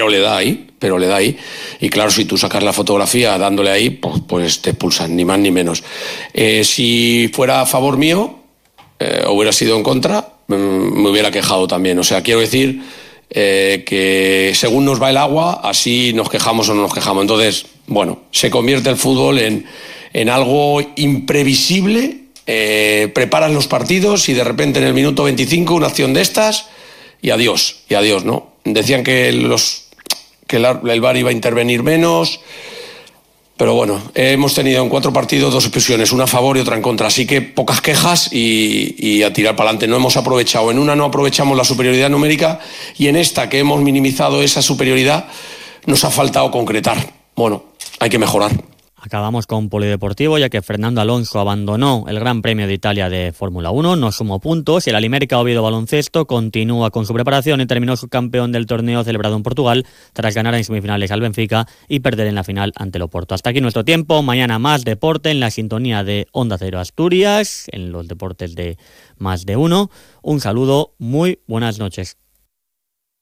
pero le da ahí. Y claro, si tú sacas la fotografía dándole ahí, pues te expulsan, ni más ni menos. Si fuera a favor mío, hubiera sido en contra, me hubiera quejado también. O sea, quiero decir que según nos va el agua, así nos quejamos o no nos quejamos. Entonces, bueno, se convierte el fútbol en algo imprevisible. Preparas los partidos y de repente en el minuto 25 una acción de estas y adiós, ¿no? Decían que el VAR iba a intervenir menos, pero bueno, hemos tenido en 4 partidos 2 expulsiones, una a favor y otra en contra, así que pocas quejas y a tirar para adelante. No hemos aprovechado, en una no aprovechamos la superioridad numérica y en esta que hemos minimizado esa superioridad nos ha faltado concretar. Bueno, hay que mejorar. Acabamos con polideportivo, ya que Fernando Alonso abandonó el Gran Premio de Italia de Fórmula 1, no sumó puntos, y el Alimérica Oviedo Baloncesto continúa con su preparación y terminó subcampeón del torneo celebrado en Portugal tras ganar en semifinales al Benfica y perder en la final ante el Oporto. Hasta aquí nuestro tiempo, mañana más deporte en la sintonía de Onda Cero Asturias, en los deportes de Más de Uno. Un saludo, muy buenas noches.